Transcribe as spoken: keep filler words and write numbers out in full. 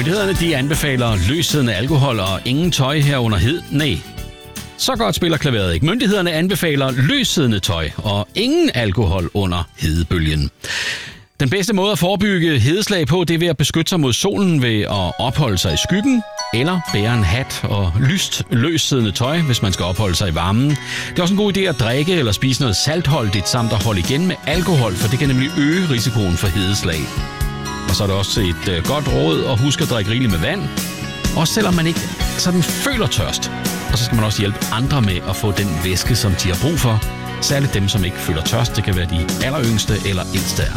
Myndighederne de anbefaler løssiddende alkohol og ingen tøj her under hed. Nej. Så godt spiller klaveret ikke. Myndighederne anbefaler løssiddende tøj og ingen alkohol under hedebølgen. Den bedste måde at forebygge hedeslag på, det er ved at beskytte sig mod solen ved at opholde sig i skyggen, eller bære en hat og lyst løssiddende tøj, hvis man skal opholde sig i varmen. Det er også en god idé at drikke eller spise noget saltholdigt, samt at holde igen med alkohol, for det kan nemlig øge risikoen for hedeslag. Og så er det også et øh, godt råd at huske at drikke rigeligt med vand, også selvom man ikke sådan føler tørst. Og så skal man også hjælpe andre med at få den væske, som de har brug for. Særligt dem, som ikke føler tørst. Det kan være de alleryngste eller ældste